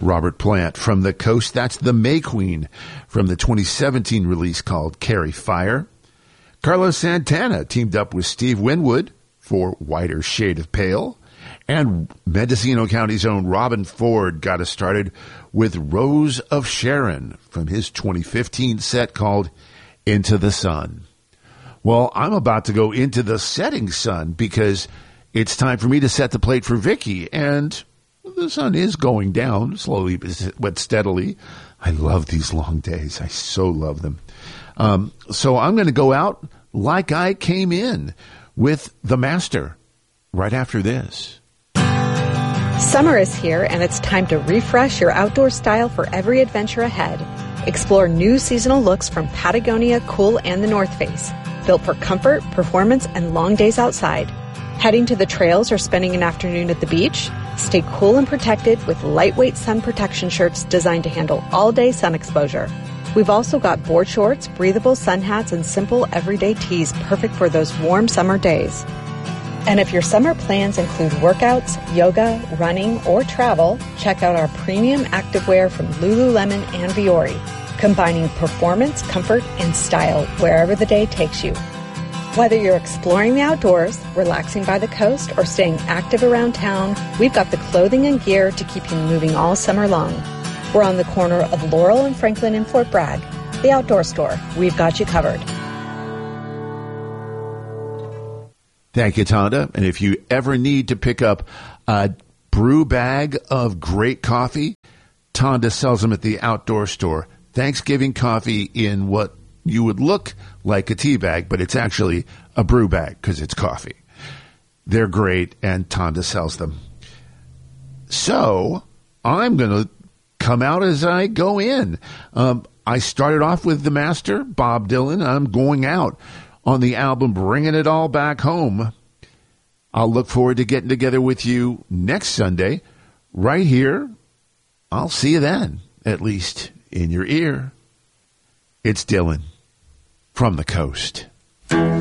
Robert Plant. From the coast, that's the May Queen from the 2017 release called Carry Fire. Carlos Santana teamed up with Steve Winwood for Whiter Shade of Pale. And Mendocino County's own Robin Ford got us started with Rose of Sharon from his 2015 set called Into the Sun. Well, I'm about to go into the setting sun because it's time for me to set the plate for Vicky, and the sun is going down slowly but steadily. I love these long days. I so love them. So I'm going to go out like I came in with The Master right after this. Summer is here, and it's time to refresh your outdoor style for every adventure ahead. Explore new seasonal looks from Patagonia, Cool, and the North Face, built for comfort, performance, and long days outside. Heading to the trails or spending an afternoon at the beach? Stay cool and protected with lightweight sun protection shirts designed to handle all-day sun exposure. We've also got board shorts, breathable sun hats, and simple everyday tees perfect for those warm summer days. And if your summer plans include workouts, yoga, running, or travel, check out our premium activewear from Lululemon and Viore, combining performance, comfort, and style wherever the day takes you. Whether you're exploring the outdoors, relaxing by the coast, or staying active around town, we've got the clothing and gear to keep you moving all summer long. We're on the corner of Laurel and Franklin in Fort Bragg. The Outdoor Store. We've got you covered. Thank you, Tonda. And if you ever need to pick up a brew bag of great coffee, Tonda sells them at the Outdoor Store. Thanksgiving coffee in what you would look like a tea bag, but it's actually a brew bag because it's coffee. They're great, and Tonda sells them. So I'm going to come out as I go in. I started off with The Master, Bob Dylan. I'm going out on the album Bringing It All Back Home. I'll look forward to getting together with you next Sunday right here. I'll see you then, at least in your ear. It's Dylan from the coast.